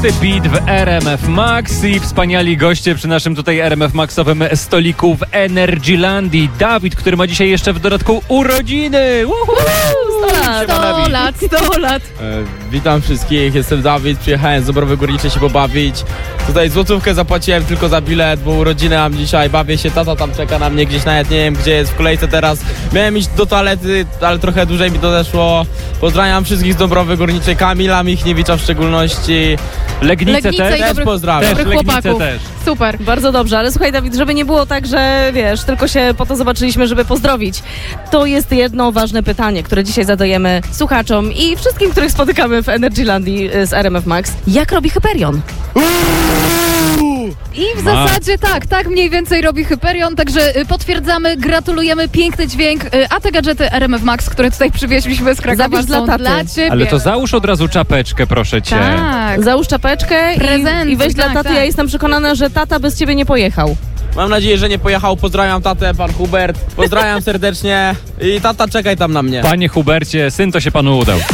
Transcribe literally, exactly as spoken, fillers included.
Czysty beat w R M F Max i wspaniali goście przy naszym tutaj R M F Maxowym stoliku w Energylandii. Dawid, który ma dzisiaj jeszcze w dodatku urodziny. sto lat, sto lat. E, witam wszystkich, jestem Dawid, przyjechałem z Dąbrowy Górniczej się pobawić. Tutaj złotówkę zapłaciłem tylko za bilet, bo urodziny mam dzisiaj, bawię się, tata tam czeka na mnie gdzieś, nawet nie wiem gdzie jest w kolejce teraz. Miałem iść do toalety, ale trochę dłużej mi to zeszło. Pozdrawiam wszystkich z Dąbrowy Górniczej, Kamila Michniewicza w szczególności. Legnice, Legnice też? i Też dobrych, pozdrawiam. dobrych Legnice chłopaków. też. Super. Bardzo dobrze, ale słuchaj Dawid, żeby nie było tak, że wiesz, tylko się po to zobaczyliśmy, żeby pozdrowić. To jest jedno ważne pytanie, które dzisiaj zadajemy słuchaczom i wszystkim, których spotykamy w Energylandii z R M F Max. Jak robi Hyperion? I w Ma. zasadzie tak, tak mniej więcej robi Hyperion, także y, potwierdzamy, gratulujemy, piękny dźwięk, y, a te gadżety R M F Max, które tutaj przywieźliśmy z Krakowa, Zabierz dla są taty. dla ciebie. Ale to załóż od razu czapeczkę, proszę cię. Tak. Załóż czapeczkę Prezenty, i, i weź dla tak, taty. tak. Ja jestem przekonana, że tata bez ciebie nie pojechał. Mam nadzieję, że nie pojechał, pozdrawiam tatę, pan Hubert, pozdrawiam serdecznie i tata czekaj tam na mnie. Panie Hubercie, syn to się panu udał.